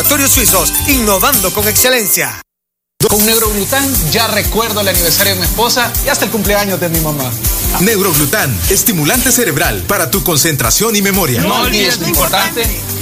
Laboratorios Suizos, innovando con excelencia. Con Neuroglután ya recuerdo el aniversario de mi esposa y hasta el cumpleaños de mi mamá. Neuroglután, estimulante cerebral para tu concentración y memoria. No olvides lo importante,